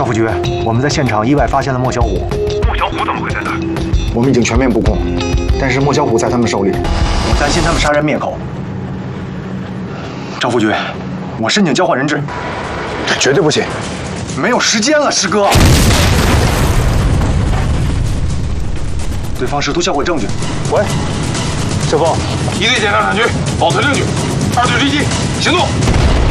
赵副局，我们在现场意外发现了莫小虎。 莫小虎怎么会在那儿？ 我们已经全面布控，但是莫小虎在他们手里。 我担心他们杀人灭口。赵副局，我申请交换人质。 这绝对不行， 没有时间了，师哥。对方试图销毁证据。 喂，师傅， 一队检查产区，保存证据，2队追击，行动！